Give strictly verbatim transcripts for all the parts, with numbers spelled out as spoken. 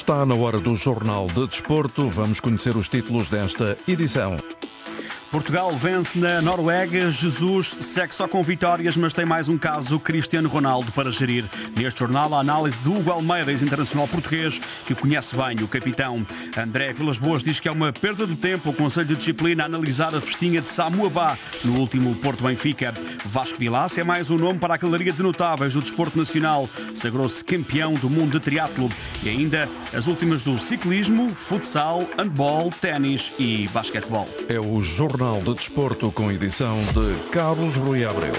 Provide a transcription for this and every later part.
Está na hora do Jornal de Desporto. Vamos conhecer os títulos desta edição. Portugal vence na Noruega. Jesus segue só com vitórias, mas tem mais um caso, Cristiano Ronaldo, para gerir. Neste jornal, a análise de Hugo Almeida, ex-internacional português, que conhece bem o capitão. André Vilas Boas diz que é uma perda de tempo o Conselho de Disciplina a analisar a festinha de Samu Abá no último Porto Benfica. Vasco Vilaça é mais um nome para a galeria de notáveis do desporto nacional. Sagrou-se campeão do mundo de triatlo. E ainda as últimas do ciclismo, futsal, handball, ténis e basquetebol. É o Jornal de Desporto com edição de Carlos Rui Abreu.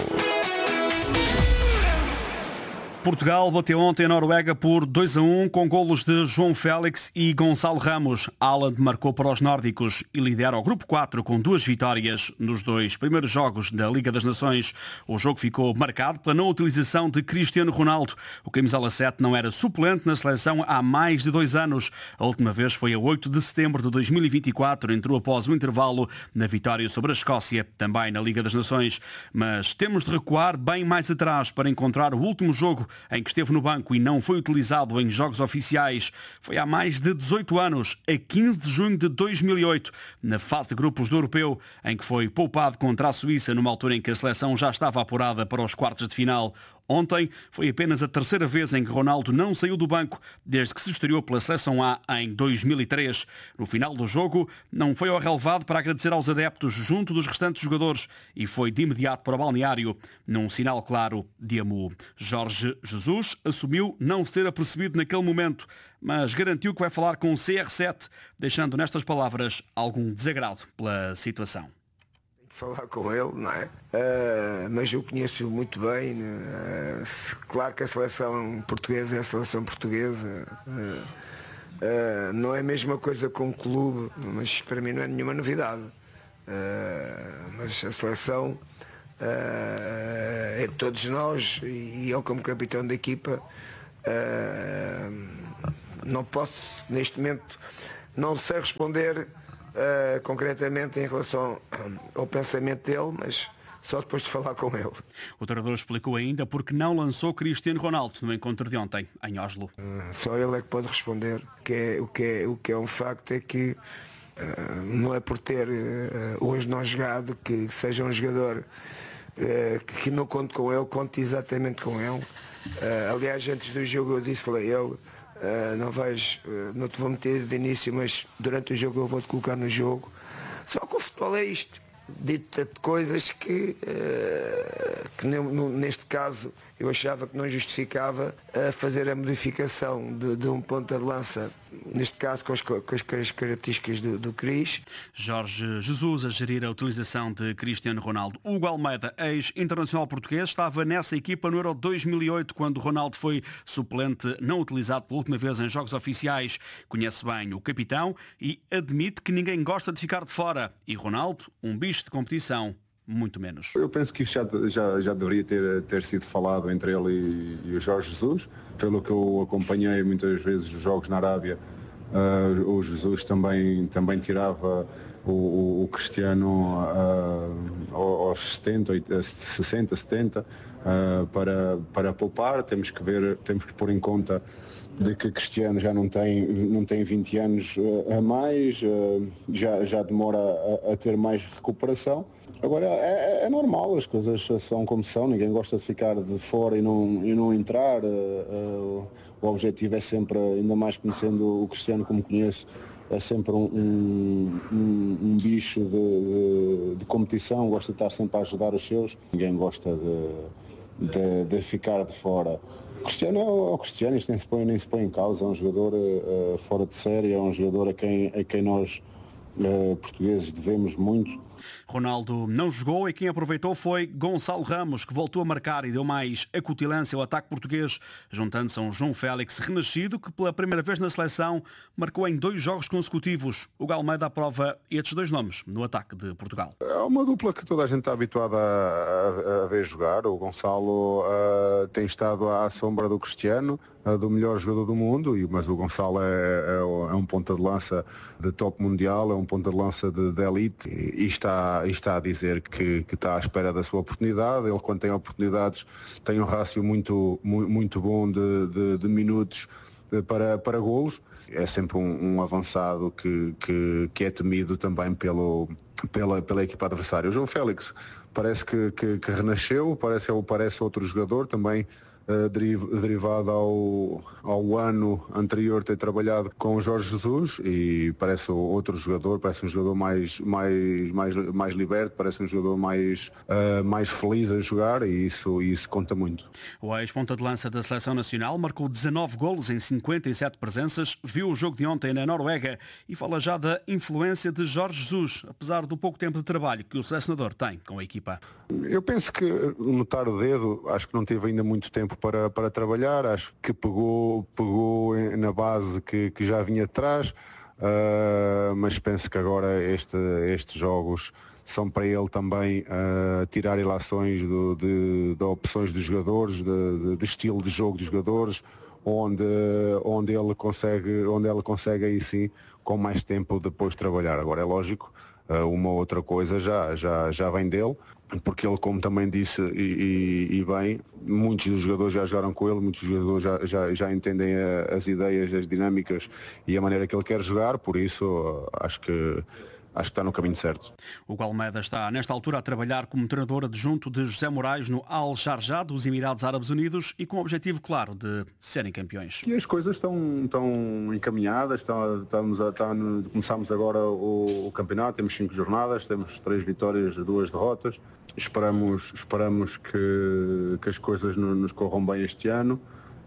Portugal bateu ontem a Noruega por dois a um com golos de João Félix e Gonçalo Ramos. Haaland marcou para os nórdicos e lidera o grupo quatro com duas vitórias nos dois primeiros jogos da Liga das Nações. O jogo ficou marcado pela não utilização de Cristiano Ronaldo. O camisola sete não era suplente na seleção há mais de dois anos. A última vez foi a oito de setembro de dois mil e vinte e quatro. Entrou após o intervalo na vitória sobre a Escócia, também na Liga das Nações. Mas temos de recuar bem mais atrás para encontrar o último jogo em que esteve no banco e não foi utilizado em jogos oficiais. Foi há mais de dezoito anos, a quinze de junho de dois mil e oito, na fase de grupos do Europeu, em que foi poupado contra a Suíça, numa altura em que a seleção já estava apurada para os quartos de final. Ontem foi apenas a terceira vez em que Ronaldo não saiu do banco desde que se estreou pela Seleção A em dois mil e três. No final do jogo, não foi ao relevado para agradecer aos adeptos junto dos restantes jogadores e foi de imediato para o balneário, num sinal claro de amor. Jorge Jesus assumiu não ser apercebido naquele momento, mas garantiu que vai falar com o C R sete, deixando nestas palavras algum desagrado pela situação. Falar com ele, não é? Uh, mas eu conheço-o muito bem. Uh, claro que a seleção portuguesa é a seleção portuguesa. Uh, uh, não é a mesma coisa com o clube, mas para mim não é nenhuma novidade. Uh, mas a seleção uh, é de todos nós e ele como capitão da equipa uh, não posso, neste momento, não sei responder Uh, concretamente em relação ao pensamento dele, mas só depois de falar com ele. O treinador explicou ainda porque não lançou Cristiano Ronaldo no encontro de ontem, em Oslo. Uh, só ele é que pode responder. O que é, o que é, o que é um facto é que uh, não é por ter uh, hoje não jogado que seja um jogador uh, que, que não conte com ele, conte exatamente com ele. Uh, aliás, antes do jogo eu disse-lhe a ele: Uh, não vais, uh, não te vou meter de início, mas durante o jogo eu vou-te colocar no jogo. Só que o futebol é isto, dita de coisas que, uh, que no, no, neste caso eu achava que não justificava uh, fazer a modificação de, de um ponta de lança, neste caso com as, com as, com as características do, do Cris. Jorge Jesus a gerir a utilização de Cristiano Ronaldo. Hugo Almeida, ex-internacional português, estava nessa equipa no Euro dois mil e oito, quando Ronaldo foi suplente, não utilizado pela última vez em jogos oficiais. Conhece bem o capitão e admite que ninguém gosta de ficar de fora. E Ronaldo, um bicho de competição, muito menos. Eu penso que isto já, já, já deveria ter, ter sido falado entre ele e, e o Jorge Jesus. Pelo que eu acompanhei muitas vezes os jogos na Arábia, uh, o Jesus também, também tirava o, o, o Cristiano uh, aos setenta, sessenta, setenta uh, para, para poupar. Temos que ver, temos que pôr em conta de que Cristiano já não tem, não tem vinte anos a mais, já, já demora a, a ter mais recuperação. Agora é, é normal, as coisas são como são, ninguém gosta de ficar de fora e não, e não entrar. O objetivo é sempre, ainda mais conhecendo o Cristiano como conheço, é sempre um, um, um, um bicho de, de, de competição, gosta de estar sempre a ajudar os seus, ninguém gosta de, de, de ficar de fora. O Cristiano é o Cristiano, isto nem se põe, nem se põe em causa, é um jogador uh, fora de série, é um jogador a quem, a quem nós uh, portugueses devemos muito. Ronaldo não jogou e quem aproveitou foi Gonçalo Ramos, que voltou a marcar e deu mais acutilância ao ataque português, juntando-se a um João Félix renascido, que pela primeira vez na seleção marcou em dois jogos consecutivos. O Almeida aprova estes dois nomes no ataque de Portugal. É uma dupla que toda a gente está habituada a, a, a ver jogar. O Gonçalo uh, tem estado à sombra do Cristiano, uh, do melhor jogador do mundo, e, mas o Gonçalo é, é, é um ponta de lança de top mundial, é um ponta de lança de, de elite e, e está E está a dizer que, que está à espera da sua oportunidade. Ele, quando tem oportunidades, tem um rácio muito, muito bom de, de, de minutos para, para golos. É sempre um, um avançado que, que, que é temido também pelo, pela, pela equipa adversária. O João Félix parece que, que, que renasceu, parece, parece outro jogador também. Uh, derivado ao, ao ano anterior ter trabalhado com o Jorge Jesus, e parece outro jogador, parece um jogador mais, mais, mais, mais liberto, parece um jogador mais, uh, mais feliz a jogar, e isso, isso conta muito. O ex-ponta de lança da Seleção Nacional marcou dezanove golos em cinquenta e sete presenças, viu o jogo de ontem na Noruega e fala já da influência de Jorge Jesus, apesar do pouco tempo de trabalho que o selecionador tem com a equipa. Eu penso que notar o dedo, acho que não teve ainda muito tempo Para, para trabalhar, acho que pegou, pegou na base que, que já vinha atrás, uh, mas penso que agora este, estes jogos são para ele também uh, tirar ilações do, de, de opções dos jogadores, de, de, de estilo de jogo dos jogadores, onde, onde, ele consegue, onde ele consegue aí sim, com mais tempo depois trabalhar. Agora é lógico, uh, uma outra coisa já, já, já vem dele, porque ele, como também disse, e, e, e bem, muitos dos jogadores já jogaram com ele, muitos jogadores já, já, já entendem a, as ideias, as dinâmicas e a maneira que ele quer jogar, por isso acho que acho que está no caminho certo. O Almeida está, nesta altura, a trabalhar como treinador adjunto de José Moraes no Al Sharjah dos Emirados Árabes Unidos e com o objetivo, claro, de serem campeões. E as coisas estão, estão encaminhadas, estão, estamos a, estão, começamos agora o, o campeonato, temos cinco jornadas, temos três vitórias e duas derrotas. Esperamos, esperamos que, que as coisas nos corram bem este ano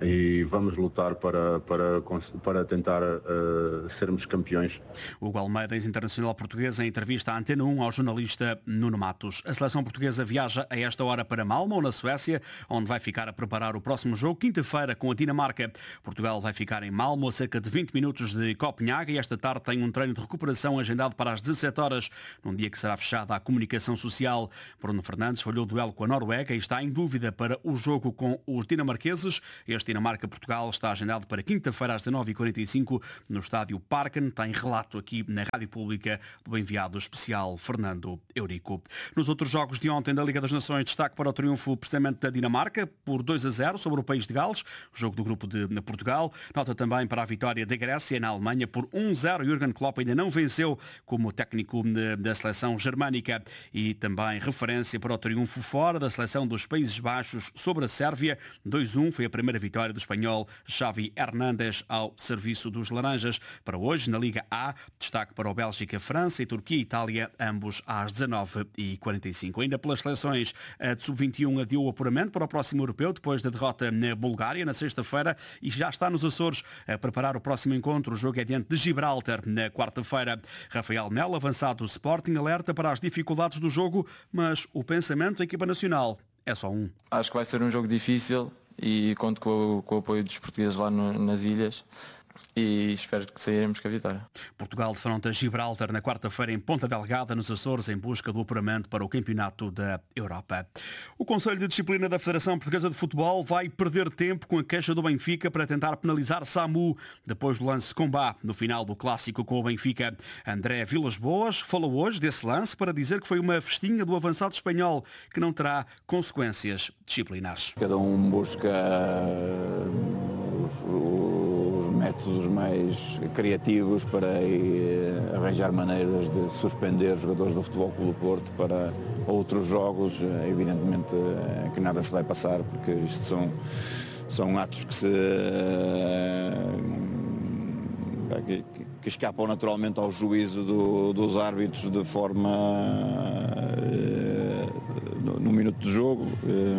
e vamos lutar para, para, para tentar uh, sermos campeões. Hugo Almeida, ex-internacional português, em entrevista à Antena um ao jornalista Nuno Matos. A seleção portuguesa viaja a esta hora para Malmö, na Suécia, onde vai ficar a preparar o próximo jogo, quinta-feira, com a Dinamarca. Portugal vai ficar em Malmö a cerca de vinte minutos de Copenhague e esta tarde tem um treino de recuperação agendado para as dezassete horas, num dia que será fechada à comunicação social. Bruno Fernandes falhou o duelo com a Noruega e está em dúvida para o jogo com os dinamarqueses. Este Dinamarca-Portugal está agendado para quinta-feira às dezanove e quarenta e cinco no estádio Parken. Tem relato aqui na Rádio Pública do enviado especial Fernando Eurico. Nos outros jogos de ontem da Liga das Nações, destaque para o triunfo precisamente da Dinamarca por dois a zero sobre o país de Gales, jogo do grupo de Portugal. Nota também para a vitória da Grécia na Alemanha por um a zero. Jürgen Klopp ainda não venceu como técnico da seleção germânica. E também referência para o triunfo fora da seleção dos Países Baixos sobre a Sérvia. dois a um foi a primeira vitória do espanhol Xavi Hernández ao serviço dos Laranjas. Para hoje, na Liga A, destaque para o Bélgica, França e Turquia e Itália, ambos às dezanove e quarenta e cinco. Ainda pelas seleções, a de sub vinte e um adiou o apuramento para o próximo europeu, depois da derrota na Bulgária, na sexta-feira, e já está nos Açores a preparar o próximo encontro. O jogo é diante de Gibraltar, na quarta-feira. Rafael Melo, avançado do Sporting, alerta para as dificuldades do jogo, mas o pensamento da equipa nacional é só um. Acho que vai ser um jogo difícil e conto com o, com o apoio dos portugueses lá no, nas ilhas e espero que sairemos com a vitória. Portugal defronta Gibraltar na quarta-feira em Ponta Delgada, nos Açores, em busca do apuramento para o Campeonato da Europa. O Conselho de Disciplina da Federação Portuguesa de Futebol vai perder tempo com a queixa do Benfica para tentar penalizar Samu depois do lance Combá no final do clássico com o Benfica. André Vilas Boas falou hoje desse lance para dizer que foi uma festinha do avançado espanhol que não terá consequências disciplinares. Cada um busca os, os métodos mais criativos para arranjar maneiras de suspender jogadores do Futebol Clube do Porto para outros jogos. Evidentemente que nada se vai passar, porque isto são, são atos que se que, que escapam naturalmente ao juízo do, dos árbitros de forma no, no minuto de jogo.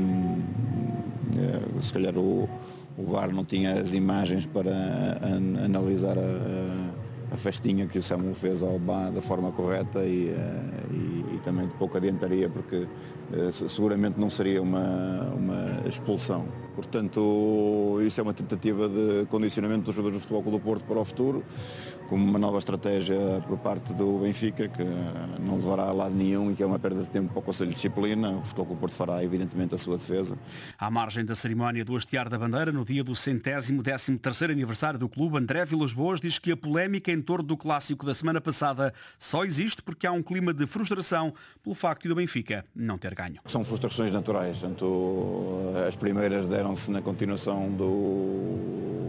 Se calhar o O V A R não tinha as imagens para an- analisar a, a festinha que o Samu fez ao Bá da forma correta e, e, e também de pouco adiantaria, porque seguramente não seria uma, uma expulsão. Portanto, isso é uma tentativa de condicionamento dos jogadores do Futebol Clube do Porto para o futuro, como uma nova estratégia por parte do Benfica, que não levará a lado nenhum e que é uma perda de tempo para o Conselho de Disciplina. O Futebol Clube do Porto fará, evidentemente, a sua defesa. À margem da cerimónia do hastear da bandeira, no dia do centésimo décimo terceiro aniversário do clube, André Vilas Boas diz que a polémica em torno do clássico da semana passada só existe porque há um clima de frustração pelo facto do Benfica não ter ganho. São frustrações naturais. Portanto, as primeiras deram-se na continuação do, do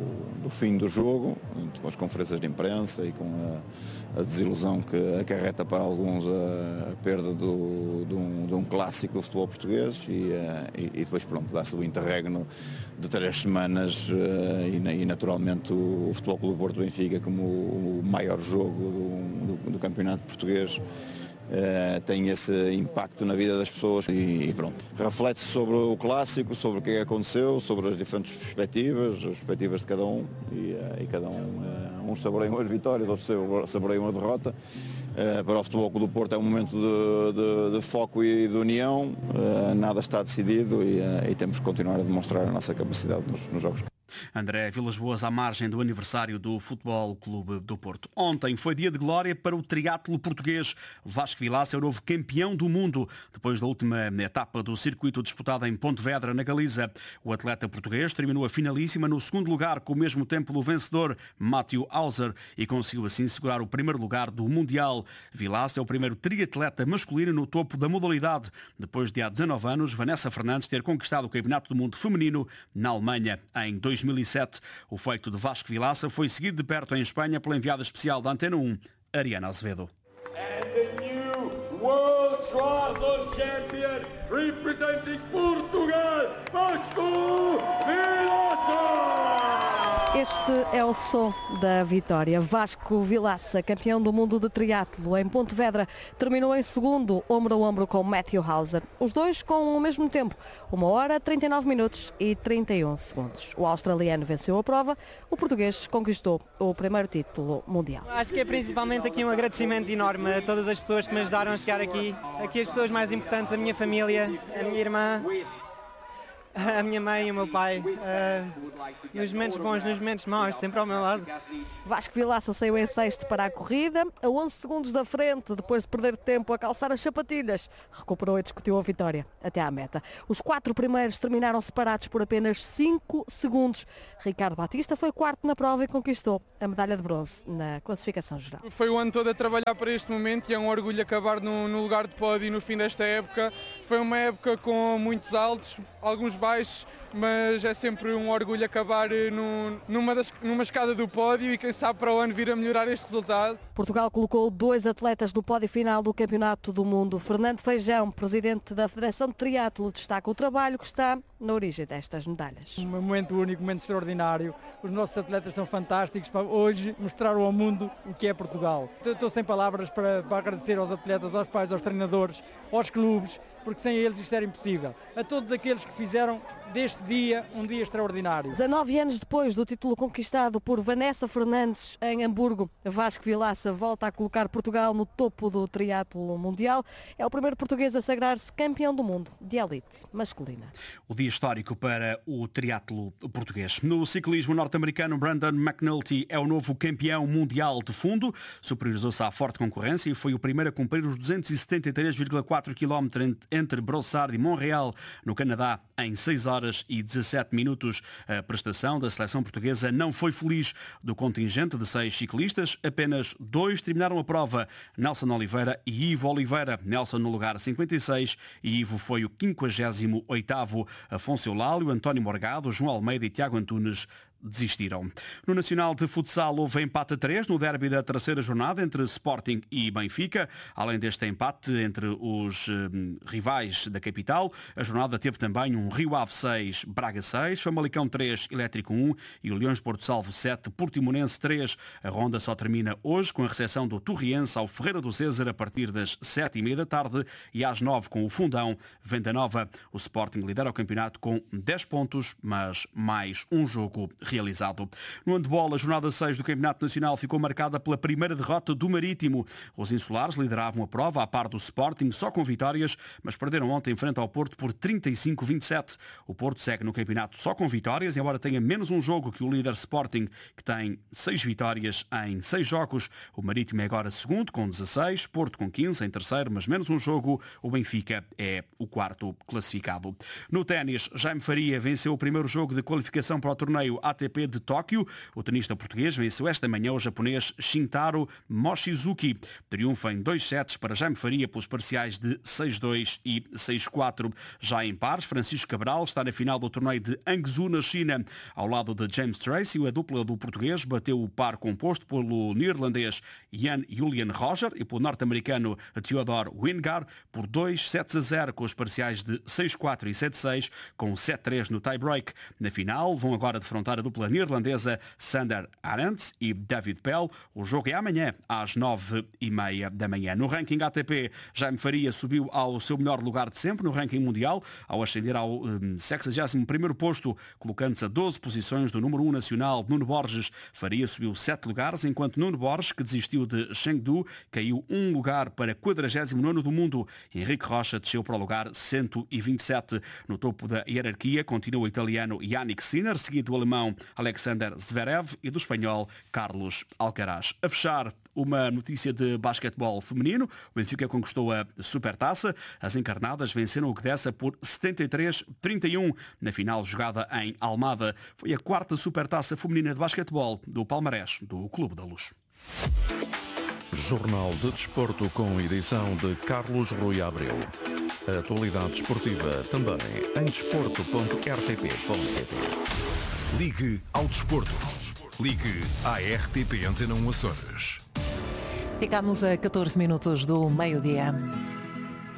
do fim do jogo, com as conferências de imprensa e com a, a desilusão que acarreta para alguns a, a perda do, de, um, de um clássico do futebol português e, e, e depois pronto, dá-se o interregno de três semanas e, e naturalmente o, o Futebol Clube do Porto Benfica como o, o maior jogo do, do, do campeonato português. Uh, tem esse impacto na vida das pessoas e, e pronto. Reflete-se sobre o clássico, sobre o que aconteceu, sobre as diferentes perspectivas, as perspectivas de cada um e, uh, e cada um, uh, uns saboreiam as vitórias, outros saboreiam a derrota. Uh, para o Futebol Clube do Porto é um momento de, de, de foco e de união, uh, nada está decidido e, uh, e temos que continuar a demonstrar a nossa capacidade nos, nos jogos. André Vilas Boas à margem do aniversário do Futebol Clube do Porto. Ontem foi dia de glória para o triatlo português. Vasco Vilaça é o novo campeão do mundo. Depois da última etapa do circuito disputada em Pontevedra, na Galiza, o atleta português terminou a finalíssima no segundo lugar com o mesmo tempo do vencedor, Matthew Hauser, e conseguiu assim segurar o primeiro lugar do Mundial. Vilaça é o primeiro triatleta masculino no topo da modalidade, depois de há dezanove anos Vanessa Fernandes ter conquistado o Campeonato do Mundo Feminino na Alemanha em dois mil e sete. O feito de Vasco Vilaça foi seguido de perto em Espanha pela enviada especial da Antena um, Ariana Azevedo. And the new World Triathlon Champion representing Portugal, Vasco Vilaça! Este é o som da vitória. Vasco Vilaça, campeão do mundo de triatlo em Pontevedra, terminou em segundo, ombro a ombro com Matthew Hauser. Os dois com o mesmo tempo, uma hora, trinta e nove minutos e trinta e um segundos. O australiano venceu a prova, o português conquistou o primeiro título mundial. Acho que é principalmente aqui um agradecimento enorme a todas as pessoas que me ajudaram a chegar aqui. Aqui as pessoas mais importantes, a minha família, a minha irmã, a minha mãe e o meu pai, uh, nos momentos bons, nos momentos maus, sempre ao meu lado. Vasco Vilaça saiu em sexto para a corrida, a onze segundos da frente, depois de perder tempo a calçar as sapatilhas. Recuperou e discutiu a vitória até à meta. Os quatro primeiros terminaram separados por apenas cinco segundos. Ricardo Batista foi quarto na prova e conquistou a medalha de bronze na classificação geral. Foi o ano todo a trabalhar para este momento e é um orgulho acabar no, no lugar de pódio no fim desta época. Foi uma época com muitos altos, alguns baixos, mas é sempre um orgulho acabar no, numa, das, numa escada do pódio e quem sabe para o ano vir a melhorar este resultado. Portugal colocou dois atletas no pódio final do Campeonato do Mundo. Fernando Feijão, presidente da Federação de Triatlo, destaca o trabalho que está na origem destas medalhas. Um momento único, um momento extraordinário. Os nossos atletas são fantásticos para hoje mostrar ao mundo o que é Portugal. Estou sem palavras para, para agradecer aos atletas, aos pais, aos treinadores, aos clubes, porque sem eles isto era impossível. A todos aqueles que fizeram deste dia um dia extraordinário. dezanove anos depois do título conquistado por Vanessa Fernandes em Hamburgo, Vasco Vilaça volta a colocar Portugal no topo do triatlo mundial. É o primeiro português a sagrar-se campeão do mundo de elite masculina. O dia histórico para o triatlo português. No ciclismo norte-americano, Brandon McNulty é o novo campeão mundial de fundo. Superiorizou-se à forte concorrência e foi o primeiro a cumprir os duzentos e setenta e três vírgula quatro quilómetros entre Brossard e Montreal, no Canadá, em seis horas e dezassete minutos. A prestação da seleção portuguesa não foi feliz. Do contingente de seis ciclistas, apenas dois terminaram a prova, Nelson Oliveira e Ivo Oliveira. Nelson no lugar cinquenta e seis e Ivo foi o quinquagésimo oitavo. Afonso Eulálio, António Morgado, João Almeida e Tiago Antunes desistiram. No Nacional de Futsal houve empate a três no derby da terceira jornada entre Sporting e Benfica. Além deste empate entre os eh, rivais da capital, a jornada teve também um Rio Ave seis, Braga seis, Famalicão três, Elétrico um e o Leões Porto Salvo sete, Portimonense três. A ronda só termina hoje com a recepção do Torriense ao Ferreira do César a partir das sete e meia da tarde e às nove com o Fundão Venda Nova. O Sporting lidera o campeonato com dez pontos, mas mais um jogo realizado. No handball, a jornada seis do Campeonato Nacional ficou marcada pela primeira derrota do Marítimo. Os insulares lideravam a prova a par do Sporting, só com vitórias, mas perderam ontem em frente ao Porto por trinta e cinco a vinte e sete. O Porto segue no campeonato só com vitórias, embora tenha menos um jogo que o líder Sporting, que tem seis vitórias em seis jogos. O Marítimo é agora segundo, com dezasseis, Porto com quinze em terceiro, mas menos um jogo. O Benfica é o quarto classificado. No ténis, Jaime Faria venceu o primeiro jogo de qualificação para o torneio A T T P de Tóquio. O tenista português venceu esta manhã o japonês Shintaro Mochizuki. Triunfa em dois sets para Jaime Faria pelos parciais de seis dois e seis quatro. Já em pares, Francisco Cabral está na final do torneio de Hangzhou, na China. Ao lado de James Tracy, a dupla do português bateu o par composto pelo neerlandês Jan Julian Roger e pelo norte-americano Theodor Wingard por dois sets a zero, com os parciais de seis quatro e sete seis, com sete três no tie-break. Na final vão agora defrontar a dupla neerlandesa Sander Arendts e David Pell. O jogo é amanhã às nove e meia da manhã. No ranking A T P, Jaime Faria subiu ao seu melhor lugar de sempre no ranking mundial, ao ascender ao um, sexagésimo primeiro posto, colocando-se a doze posições do número um nacional, Nuno Borges. Faria subiu sete lugares, enquanto Nuno Borges, que desistiu de Chengdu, caiu um lugar para quadragésimo nono do mundo. Henrique Rocha desceu para o lugar cento e vinte e sete. No topo da hierarquia continua o italiano Yannick Sinner, seguido do alemão Alexander Zverev e do espanhol Carlos Alcaraz. A fechar, uma notícia de basquetebol feminino. O Benfica conquistou a Supertaça. As encarnadas venceram o Gdessa por setenta e três a trinta e um na final jogada em Almada. Foi a quarta Supertaça feminina de basquetebol do palmarés do Clube da Luz. Jornal de Desporto com edição de Carlos Rui Abreu. A atualidade desportiva também em desporto ponto r t p ponto p t. Ligue ao desporto. Ligue à R T P Antena um Açores. Ficamos a catorze minutos do meio-dia.